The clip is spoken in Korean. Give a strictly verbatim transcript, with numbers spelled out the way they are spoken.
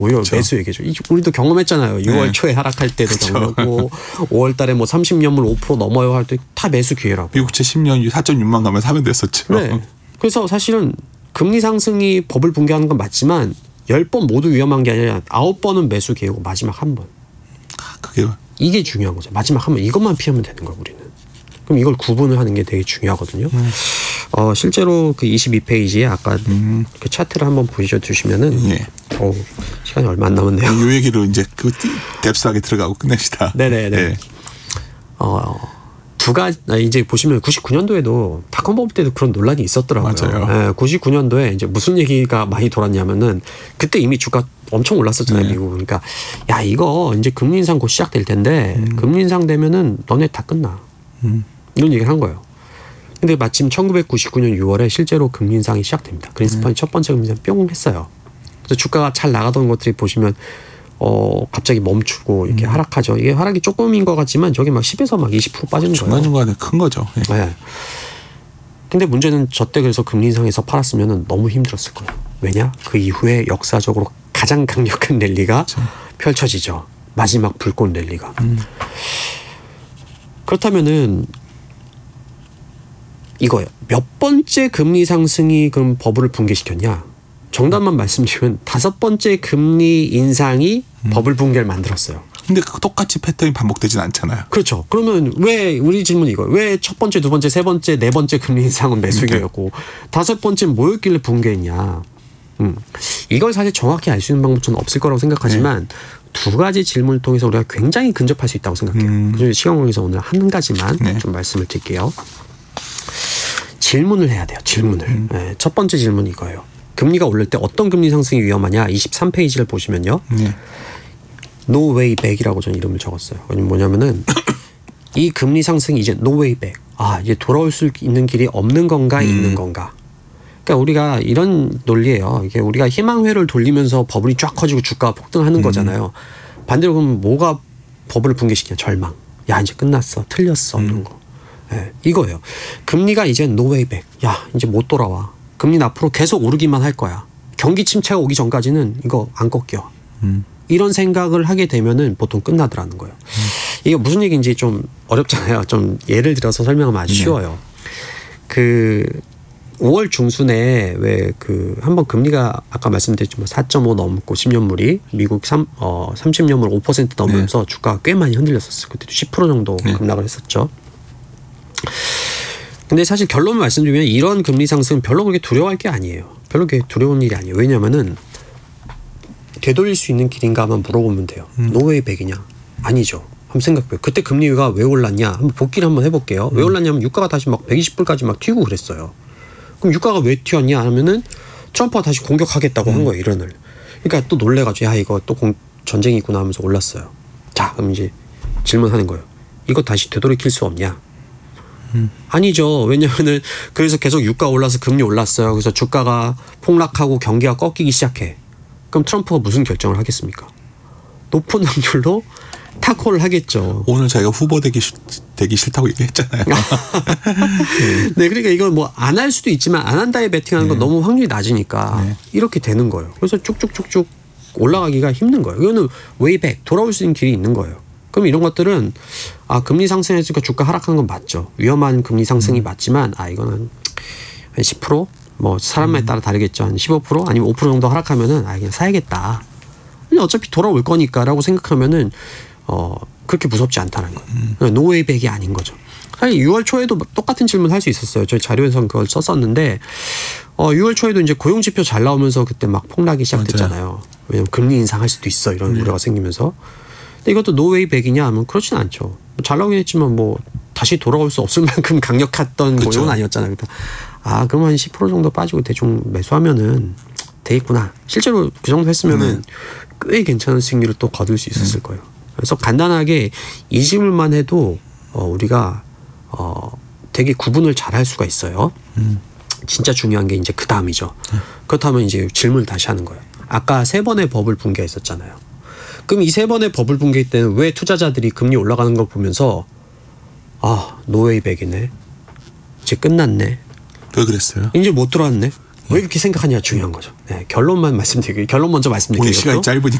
오히려 그렇죠. 매수 얘기죠. 우리도 경험했잖아요. 유월 네. 초에 하락할 때도 그렇죠. 경험했고 오월 달에 뭐 삼십 년물 오 퍼센트 넘어요 할 때 다 매수 기회라고. 미국채 십 년 사 점 육만 가면 사면 됐었죠. 네. 그래서 사실은 금리 상승이 버블 붕괴하는 건 맞지만 열 번 모두 위험한 게 아니라 아홉 번은 매수 기회고 마지막 한 번. 그게 이게 중요한 거죠. 마지막 한 번 이것만 피하면 되는 거예요. 우리는. 그럼 이걸 구분을 하는 게 되게 중요하거든요. 음. 어, 실제로 그 이십이 페이지에 아까 음. 그 차트를 한번 보셔 주시면은 예. 어, 시간이 얼마 안 남았네요. 이 얘기로 이제 그 뎁스하게 들어가고 끝냅시다. 네네네. 네. 어, 두 가지 이제 보시면 구십구 년도에도 닷컴 버블 때도 그런 논란이 있었더라고요. 맞아요. 네, 구십구 년도에 이제 무슨 얘기가 많이 돌았냐면은 그때 이미 주가 엄청 올랐었잖아요. 네. 미국. 그러니까 야 이거 이제 금리 인상 곧 시작될 텐데 음. 금리 인상 되면은 너네 다 끝나. 음. 이런 얘기를 한 거예요. 근데 마침 천구백구십구 년 유월에 실제로 금리 인상이 시작됩니다. 그린스판이 음. 첫 번째 금리 인상 뿅 했어요. 그래서 주가가 잘 나가던 것들이 보시면 어 갑자기 멈추고 이렇게 음. 하락하죠. 이게 하락이 조금인 것 같지만 저게 막 십에서 막 이십 퍼센트 빠지는 거예요. 중간중간에 큰 거죠. 예. 네. 근데 문제는 저때 그래서 금리 인상에서 팔았으면 너무 힘들었을 거예요. 왜냐? 그 이후에 역사적으로 가장 강력한 랠리가 그렇죠. 펼쳐지죠. 마지막 불꽃 랠리가. 음. 그렇다면은 이거예요. 몇 번째 금리 상승이 그럼 버블을 붕괴시켰냐? 정답만 말씀드리면 다섯 번째 금리 인상이 음. 버블 붕괴를 만들었어요. 근데 똑같이 패턴이 반복되진 않잖아요. 그렇죠. 그러면 왜 우리 질문이 이거예요. 왜 첫 번째, 두 번째, 세 번째, 네 번째 금리 인상은 매수기였고 네. 다섯 번째는 뭐였길래 붕괴했냐? 음. 이걸 사실 정확히 알 수 있는 방법은 없을 거라고 생각하지만 네. 두 가지 질문을 통해서 우리가 굉장히 근접할 수 있다고 생각해요. 음. 그래서 시간 관계에서 오늘 한 가지만 네. 좀 말씀을 드릴게요. 질문을 해야 돼요. 질문을. 음. 네. 첫 번째 질문이 이거예요. 금리가 오를 때 어떤 금리 상승이 위험하냐? 이십삼 페이지를 보시면요. 네. No way back이라고 저는 이름을 적었어요. 뭐냐면은 이 금리 상승이 이제 no way back. 아, 이제 돌아올 수 있는 길이 없는 건가 음. 있는 건가? 그러니까 우리가 이런 논리예요. 이게 우리가 희망회를 돌리면서 버블이 쫙 커지고 주가가 폭등하는 음. 거잖아요. 반대로 그러면 뭐가 버블을 붕괴시키냐? 절망. 야, 이제 끝났어. 틀렸어. 음. 이런 거. 네, 이거예요. 금리가 이제 no way back. 야, 이제 못 돌아와. 금리는 앞으로 계속 오르기만 할 거야. 경기 침체가 오기 전까지는 이거 안 꺾여. 음. 이런 생각을 하게 되면은 보통 끝나더라는 거예요. 음. 이게 무슨 얘기인지 좀 어렵잖아요. 좀 예를 들어서 설명하면 아주 쉬워요. 네. 그 오월 중순에 왜 그 한번 금리가 아까 말씀드렸지만 사 점 오 넘고 십 년물이 미국 삼, 어, 삼십 년물 오 퍼센트 넘으면서 네. 주가가 꽤 많이 흔들렸었어요. 그때도 십 퍼센트 정도 네. 급락을 했었죠. 근데 사실 결론을 말씀드리면 이런 금리 상승은 별로 그렇게 두려워할 게 아니에요. 별로 그렇게 두려운 일이 아니에요. 왜냐면은 되돌릴 수 있는 길인가 한번 물어보면 돼요. 음. 노웨이 백이냐? 아니죠. 한번 생각해요. 그때 금리가 왜 올랐냐? 한번 복기를 한번 해볼게요. 음. 왜 올랐냐면 유가가 다시 막 백이십 불까지 막 튀고 그랬어요. 그럼 유가가 왜 튀었냐 하면은 트럼프가 다시 공격하겠다고 음. 한 거예요. 이런을. 그러니까 또 놀래가지고 야 이거 또 공, 전쟁이 있구나 하면서 올랐어요. 자 그럼 이제 질문하는 거예요. 이거 다시 되돌이킬 수 없냐? 음. 아니죠. 왜냐면은 그래서 계속 유가 올라서 금리 올랐어요. 그래서 주가가 폭락하고 경기가 꺾이기 시작해. 그럼 트럼프가 무슨 결정을 하겠습니까? 높은 확률로 타코를 하겠죠. 오늘 자기가 후보 되기, 되기 싫다고 얘기했잖아요. 네, 그러니까 이건 뭐 안 할 수도 있지만 안 한다에 베팅하는 건 네. 너무 확률이 낮으니까 네. 이렇게 되는 거예요. 그래서 쭉쭉쭉쭉 올라가기가 힘든 거예요. 이거는 웨이백 돌아올 수 있는 길이 있는 거예요. 그럼 이런 것들은 아 금리 상승했으니까 주가 하락한 건 맞죠. 위험한 금리 상승이 음. 맞지만 아 이거는 한 십 퍼센트 뭐 사람에 따라 다르겠죠. 한 십오 퍼센트 아니면 오 퍼센트 정도 하락하면은 아 그냥 사야겠다. 어차피 돌아올 거니까라고 생각하면은 어 그렇게 무섭지 않다는 거예요. 음. 노웨이백이 아닌 거죠. 사실 유월 초에도 똑같은 질문 할 수 있었어요. 저희 자료에서는 그걸 썼었는데 어 유월 초에도 이제 고용 지표 잘 나오면서 그때 막 폭락이 시작됐잖아요. 맞아요. 왜냐면 금리 인상할 수도 있어 이런 네. 우려가 생기면서. 근데 이것도 노웨이백이냐 하면 그렇진 않죠. 잘 나오긴 했지만 뭐 다시 돌아올 수 없을 만큼 강력했던 그렇죠. 고용은 아니었잖아요. 아 그럼 한 십 퍼센트 정도 빠지고 대충 매수하면은 되겠구나. 실제로 그 정도 했으면은 네. 꽤 괜찮은 수익률을 또 거둘 수 있었을 네. 거예요. 그래서 간단하게 이 질문만 해도 어 우리가 어 되게 구분을 잘 할 수가 있어요. 음. 진짜 중요한 게 이제 그 다음이죠. 네. 그렇다면 이제 질문을 다시 하는 거예요. 아까 세 번의 버블 붕괴했었잖아요. 그럼 이 세 번의 버블 붕괴 때는 왜 투자자들이 금리 올라가는 걸 보면서 아 노웨이백이네. 이제 끝났네. 왜 그랬어요? 이제 못 들어왔네. 왜 그렇게 생각하냐가 중요한 거죠. 네, 결론만 말씀드리고 결론 먼저 말씀드리고 오늘 시간이 짧으니까